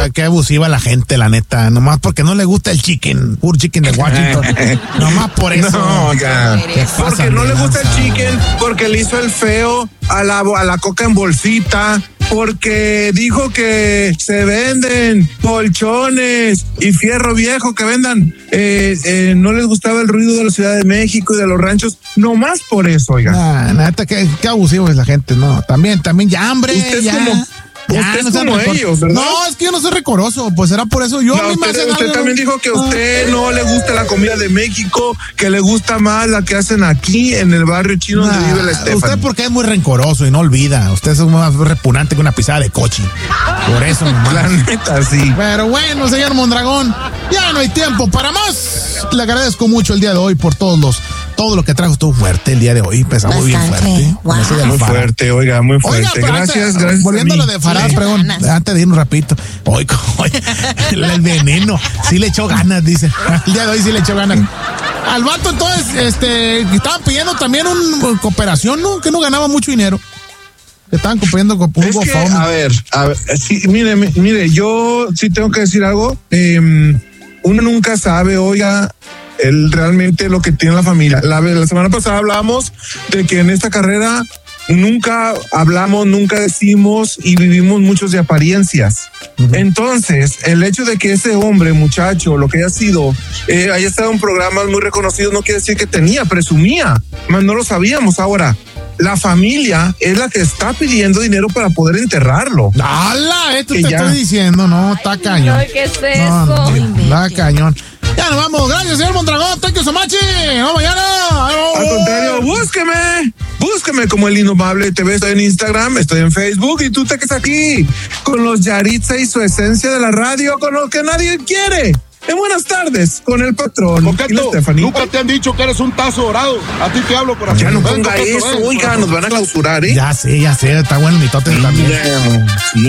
qué abusiva la gente, la neta. Nomás porque no le gusta el chicken, pur chicken de Washington. Nomás por eso. No, ya. Porque no le gusta el chicken, porque le hizo el feo a la coca en bolsita, porque dijo que se venden colchones y fierro viejo que vendan. No les gustaba el ruido de la Ciudad de México y de los ranchos. Nomás por eso, oiga. Neta, qué abusivo es la gente, ¿no? También ya hambre. Usted ya. Usted es como ellos, ¿verdad? No, es que yo no soy recoroso, pues será por eso. Usted también dijo que a usted no le gusta la comida de México, que le gusta más la que hacen aquí en el barrio chino donde vive la Stephanie. Usted porque es muy rencoroso y no olvida. Usted es más repugnante que una pisada de coche. Por eso nomás. La neta, sí. Pero bueno, señor Mondragón, ya no hay tiempo para más. Le agradezco mucho el día de hoy por todo lo que trajo. Estuvo fuerte el día de hoy. Empezamos bien fuerte. Wow. Muy fuerte, oiga, muy fuerte. Oiga, gracias. Volviendo a lo de Farad, antes de irnos rapidito. El veneno. Sí le echó ganas, dice. El día de hoy sí le echó ganas. Al vato, entonces, estaban pidiendo también una cooperación, ¿no? Que no ganaba mucho dinero. Que estaban cumpliendo con un GoFundMe. A ver, sí, mire, yo sí tengo que decir algo. Uno nunca sabe, oiga, realmente lo que tiene la familia. La semana pasada hablábamos de que en esta carrera nunca hablamos, nunca decimos y vivimos muchos de apariencias. Uh-huh. Entonces, el hecho de que ese hombre, muchacho, lo que haya sido, haya estado en programas muy reconocidos, no quiere decir que presumía, más no lo sabíamos. Ahora, la familia es la que está pidiendo dinero para poder enterrarlo. ¡Hala! Esto te estoy diciendo, no, está cañón. ¿Qué es eso? Está cañón. Ya nos vamos. Gracias, señor Mondragón. Thank you so much. Vamos mañana. Al contrario, búsqueme como El Indomable TV. Estoy en Instagram, estoy en Facebook y tú te quedas aquí con los Yaritza y su esencia de la radio, con lo que nadie quiere. En Buenas Tardes, con el patrón. Coqueto, nunca te han dicho que eres un tazo dorado. A ti te hablo por aquí. Ya no ponga eso, oiga, nos van a clausurar, ¿eh? Ya sé, está bueno mi tote también. Sí.